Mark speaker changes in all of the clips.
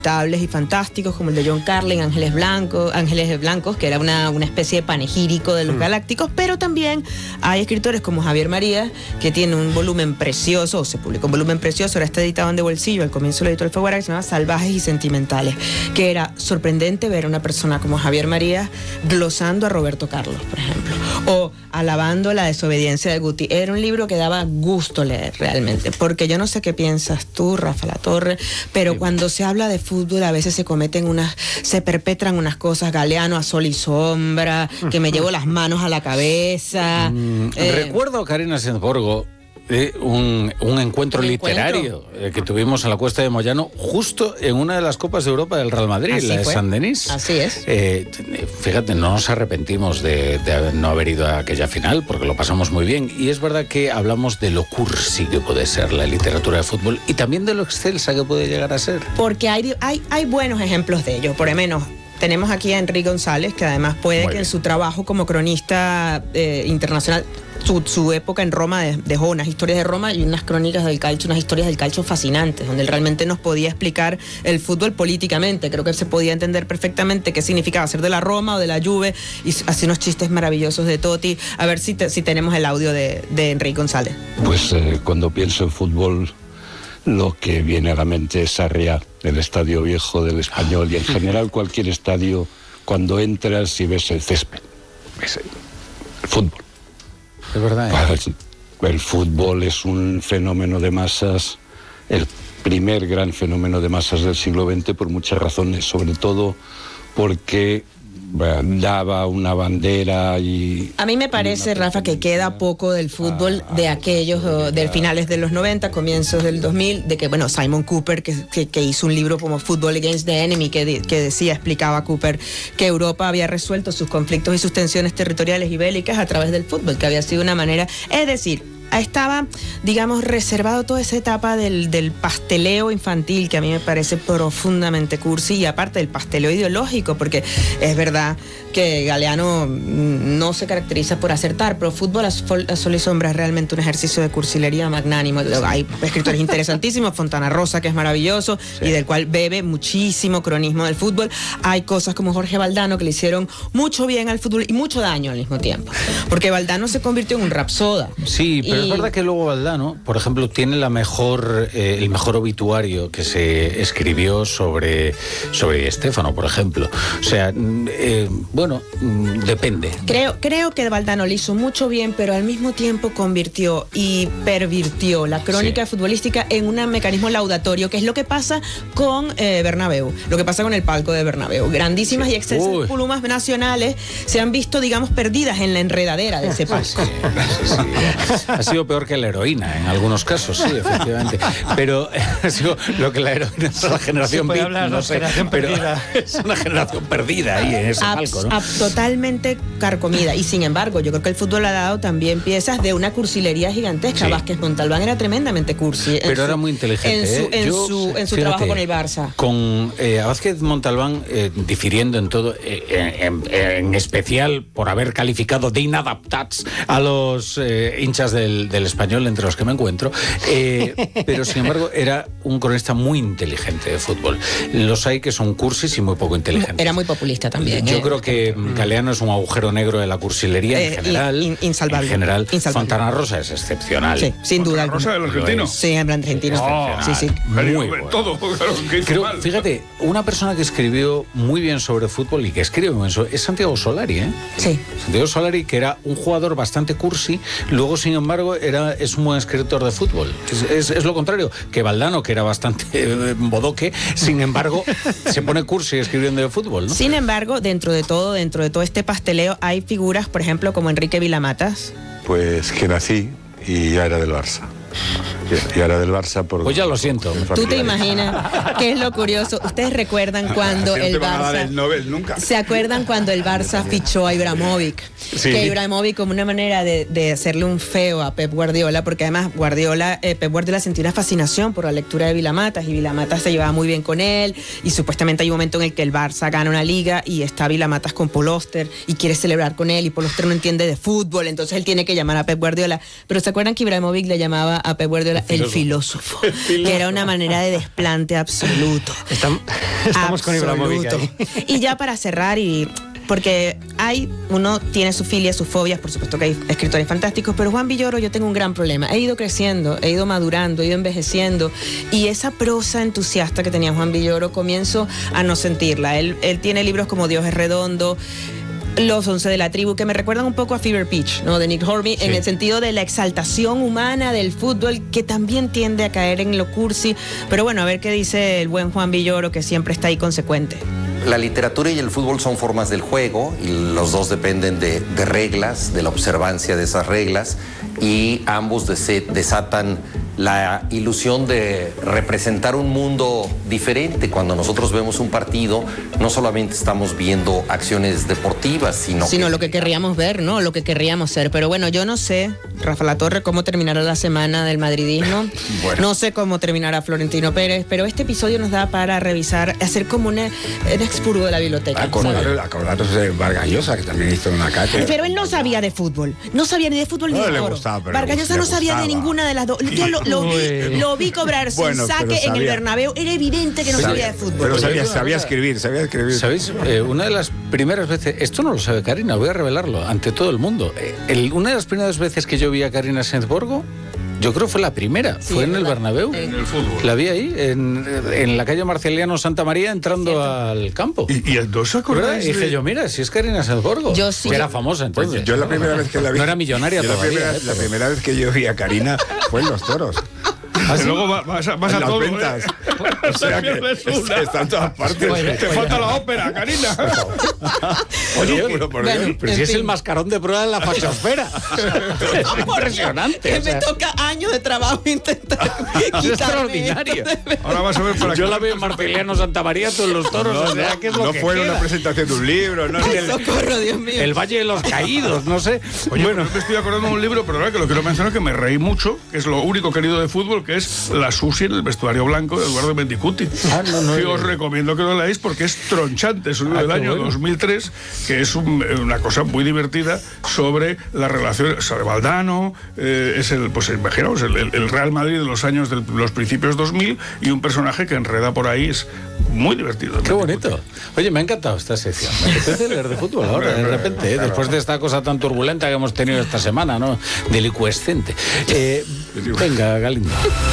Speaker 1: y fantásticos como el de John Carlin, Ángeles Blancos, que era una especie de panegírico de los galácticos, pero también hay escritores como Javier Marías, que tiene un volumen precioso, o se publicó un volumen precioso, ahora está editado en De Bolsillo, al comienzo lo editó Alfaguara, que se llama Salvajes y Sentimentales, que era sorprendente ver a una persona como Javier Marías glosando a Roberto Carlos, por ejemplo, o alabando la desobediencia de Guti. Era un libro que daba gusto leer realmente, porque yo no sé qué piensas tú, Rafa Latorre, pero cuando se habla de fútbol a veces se perpetran unas cosas, Galeano a sol y sombra, que me llevo las manos a la cabeza.
Speaker 2: Recuerdo a Karina Sensborgo un encuentro literario que tuvimos en la Cuesta de Moyano, justo en una de las Copas de Europa del Real Madrid, la de Saint-Denis.
Speaker 1: Así es.
Speaker 2: Fíjate, no nos arrepentimos de no haber ido a aquella final, porque lo pasamos muy bien. Y es verdad que hablamos de lo cursi que puede ser la literatura de fútbol y también de lo excelsa que puede llegar a ser.
Speaker 1: Porque hay buenos ejemplos de ello, por lo menos. Tenemos aquí a Enrique González, que además puede que en su trabajo como cronista internacional, su época en Roma dejó unas historias de Roma y unas crónicas del calcio, unas historias del calcio fascinantes, donde él realmente nos podía explicar el fútbol políticamente. Creo que se podía entender perfectamente qué significaba ser de la Roma o de la Juve, y hace unos chistes maravillosos de Totti. A ver si tenemos el audio de Enrique González.
Speaker 3: Pues cuando pienso en fútbol, lo que viene a la mente es Sarriá, el Estadio Viejo del Español, y en general cualquier estadio, cuando entras y ves el césped, ves el fútbol.
Speaker 2: Es verdad.
Speaker 3: El fútbol es un fenómeno de masas, el primer gran fenómeno de masas del siglo XX, por muchas razones, sobre todo porque daba una bandera y...
Speaker 1: A mí me parece, Rafa, que queda poco del fútbol de aquellos, de finales de los 90, comienzos del 2000, de que, Simon Cooper, que hizo un libro como Football Against the Enemy, que explicaba Cooper que Europa había resuelto sus conflictos y sus tensiones territoriales y bélicas a través del fútbol, que había sido una manera, es decir, estaba, digamos, reservado toda esa etapa del pasteleo infantil, que a mí me parece profundamente cursi, y aparte del pasteleo ideológico, porque es verdad que Galeano no se caracteriza por acertar, pero fútbol a sol y sombra es realmente un ejercicio de cursilería magnánimo. Hay escritores interesantísimos, Fontana Rosa, que es maravilloso, y del cual bebe muchísimo cronismo del fútbol. Hay cosas como Jorge Valdano, que le hicieron mucho bien al fútbol y mucho daño al mismo tiempo, porque Valdano se convirtió en un rapsoda.
Speaker 2: Sí, pero es verdad que luego Valdano, por ejemplo, tiene el mejor obituario que se escribió sobre Stéfano, por ejemplo. O sea, depende.
Speaker 1: Creo que Valdano le hizo mucho bien, pero al mismo tiempo convirtió y pervirtió la crónica futbolística en un mecanismo laudatorio, que es lo que pasa con Bernabéu, lo que pasa con el palco de Bernabéu. Grandísimas y excelsas plumas nacionales se han visto, digamos, perdidas en la enredadera de ese palco.
Speaker 2: Sí. Ha sido peor que la heroína en algunos casos, sí, efectivamente. Pero ha sido lo que la heroína es la generación beat, no sé, pero es una generación perdida ahí en ese palco, ¿no?
Speaker 1: Totalmente carcomida. Y sin embargo, yo creo que el fútbol ha dado también piezas de una cursilería gigantesca. Vázquez Montalbán era tremendamente cursi.
Speaker 2: Pero era muy inteligente.
Speaker 1: En su trabajo con el Barça.
Speaker 2: Con Vázquez Montalbán difiriendo en todo, en especial por haber calificado de inadaptats a los hinchas del Español, entre los que me encuentro, pero sin embargo era un cronista muy inteligente de fútbol. Los hay que son cursis y muy poco inteligentes.
Speaker 1: Era muy populista también.
Speaker 2: Yo creo que Galeano es un agujero negro de la cursilería en general.
Speaker 1: Insalvable.
Speaker 2: En general, Fontana Rosa es excepcional.
Speaker 1: Sí, sin duda.
Speaker 4: Fontana Rosa del argentino.
Speaker 1: Sí, el argentino.
Speaker 4: Sí.
Speaker 2: Muy bueno.
Speaker 4: Todo.
Speaker 2: Creo, fíjate, una persona que escribió muy bien sobre fútbol y que escribe muy bien es Santiago Solari, ¿eh?
Speaker 1: Sí.
Speaker 2: Santiago Solari, que era un jugador bastante cursi, luego, sin embargo, es un buen escritor de fútbol. Es lo contrario, que Valdano, que era bastante bodoque, sin embargo, se pone cursi escribiendo de fútbol, ¿no?
Speaker 1: Sin embargo, dentro de todo este pasteleo, hay figuras, por ejemplo, como Enrique Vilamatas.
Speaker 5: Pues que nací y ya era del Barça. Y ahora del Barça por...
Speaker 2: Pues ya lo siento.
Speaker 1: ¿Tú te imaginas qué es lo curioso? ¿Ustedes recuerdan cuando el Barça...
Speaker 4: nunca.
Speaker 1: ¿Se acuerdan cuando el Barça fichó a Ibrahimovic?
Speaker 4: Sí.
Speaker 1: Que Ibrahimovic, como una manera de hacerle un feo a Pep Guardiola, porque además Pep Guardiola sentía una fascinación por la lectura de Vilamatas, y Vilamatas se llevaba muy bien con él, y supuestamente hay un momento en el que el Barça gana una liga y está Vilamatas con Paul Auster y quiere celebrar con él, y Paul Auster no entiende de fútbol, entonces él tiene que llamar a Pep Guardiola. Pero ¿se acuerdan que Ibrahimovic le llamaba a Pep Guardiola decía el filósofo, que era una manera de desplante absoluto.
Speaker 4: Estamos con Ibrahimovic ahí.
Speaker 1: Y ya para cerrar, porque uno tiene sus filias, sus fobias, por supuesto que hay escritores fantásticos, pero Juan Villoro, yo tengo un gran problema. He ido creciendo, he ido madurando, he ido envejeciendo, y esa prosa entusiasta que tenía Juan Villoro comienzo a no sentirla. Él tiene libros como Dios es redondo, Los 11 de la tribu, que me recuerdan un poco a Fever Pitch, ¿no? De Nick Hornby, en el sentido de la exaltación humana del fútbol, que también tiende a caer en lo cursi. Pero bueno, a ver qué dice el buen Juan Villoro, que siempre está ahí consecuente.
Speaker 6: La literatura y el fútbol son formas del juego y los dos dependen de reglas, de la observancia de esas reglas, y ambos desatan la ilusión de representar un mundo diferente. Cuando nosotros vemos un partido, no solamente estamos viendo acciones deportivas, sino
Speaker 1: lo que querríamos ver, ¿no? Lo que querríamos ser. Pero bueno, yo no sé, Rafa Latorre, cómo terminará la semana del madridismo. Bueno. No sé cómo terminará Florentino Pérez, pero este episodio nos da para revisar, hacer como un expurgo de la biblioteca.
Speaker 7: Acordaros de Vargas Llosa, que también hizo una cátedra.
Speaker 1: Pero él no sabía de fútbol. No sabía ni de fútbol ni de toro. Vargas Llosa no sabía de ninguna de las dos. Yo lo vi cobrar sin saque en el Bernabéu. Era evidente que no sabía de fútbol.
Speaker 7: Pero sabía escribir.
Speaker 2: ¿Sabéis? Una de las primeras veces, esto no lo sabe Karina, voy a revelarlo ante todo el mundo. Una de las primeras veces que yo vi a Karina Sainsborgo, yo creo que fue la primera, fue en el Bernabéu.
Speaker 7: En el fútbol.
Speaker 2: La vi ahí, en la calle Marceliano Santa María, entrando al campo.
Speaker 7: ¿Y el dos acordáis?
Speaker 2: Y dije yo, mira, si es Karina Sainsborgo.
Speaker 1: Yo sí.
Speaker 2: Que era famosa entonces.
Speaker 7: Pues yo la primera vez que la vi...
Speaker 2: No era millonaria todavía.
Speaker 7: La primera vez que yo vi a Karina fue en Los Toros.
Speaker 2: ¿Ah,
Speaker 7: luego vas a todo, ventas. O sea que está en todas partes. Te falta la ópera, Karina.
Speaker 2: Oye, pero si es el mascarón de prueba de la fachosfera. Es impresionante.
Speaker 1: Que me toca años de trabajo intentar
Speaker 2: es extraordinario.
Speaker 7: Ahora vas a ver para
Speaker 2: yo la veo en Marceliano Santa María, tú en Los Toros.
Speaker 7: No,
Speaker 2: o sea, ¿qué es lo
Speaker 7: no
Speaker 2: que
Speaker 7: fue
Speaker 2: queda?
Speaker 7: Una presentación de un libro, no es
Speaker 1: socorro, Dios mío.
Speaker 2: El Valle de los Caídos, no sé.
Speaker 7: Oye, bueno, me estoy acordando de un libro, pero ahora que lo quiero mencionar, que me reí mucho, que es lo único querido de fútbol, que es La Susi en el vestuario blanco de Eduardo Mendicuti. Que os recomiendo que lo leáis porque es tronchante. Es un libro del año 2003, que es una cosa muy divertida sobre la relación. Sobre Valdano, es imaginaos, el Real Madrid de los años de los principios 2000, y un personaje que enreda por ahí. Es muy divertido.
Speaker 2: Qué bonito. Oye, me ha encantado esta sección. Me apetece leer de fútbol ahora, de repente, después de esta cosa tan turbulenta que hemos tenido esta semana, ¿no? Delicuescente. Venga, Galindo.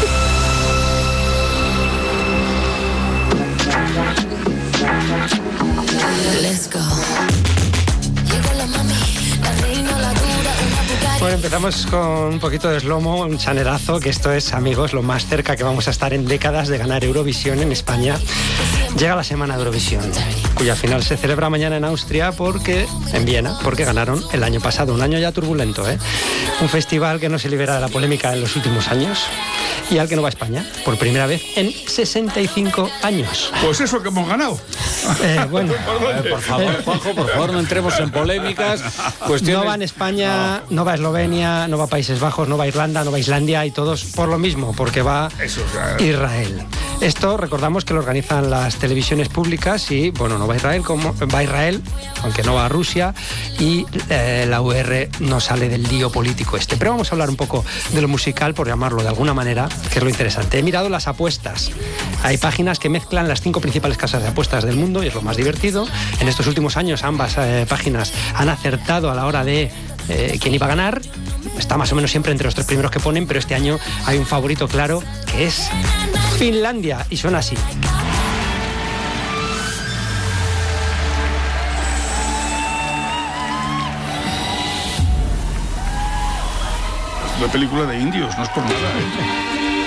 Speaker 4: Bueno, empezamos con un poquito de slomo, un chanelazo, que esto es, amigos, lo más cerca que vamos a estar en décadas de ganar Eurovisión en España. Llega la semana de Eurovisión, cuya final se celebra mañana en Austria, en Viena, porque ganaron el año pasado, un año ya turbulento, ¿eh? Un festival que no se libera de la polémica en los últimos años y al que no va España, por primera vez en 65 años.
Speaker 7: Pues eso que hemos ganado.
Speaker 4: Bueno,
Speaker 2: por favor, Juanjo, por favor, no entremos en polémicas.
Speaker 4: No va en España, no va Eslovenia, no va Países Bajos, no va Irlanda, no va Islandia, y todos por lo mismo, porque va Israel. Esto recordamos que lo organizan las televisiones públicas y, bueno, no va Israel, aunque no va Rusia, y la UR no sale del lío político este. Pero vamos a hablar un poco de lo musical, por llamarlo de alguna manera, que es lo interesante. He mirado las apuestas. Hay páginas que mezclan las 5 principales casas de apuestas del mundo, y es lo más divertido. En estos últimos años ambas páginas han acertado a la hora de quién iba a ganar. Está más o menos siempre entre los 3 primeros que ponen, pero este año hay un favorito claro, que es Finlandia, y suena así.
Speaker 7: Una película de indios, no es por nada, ¿eh?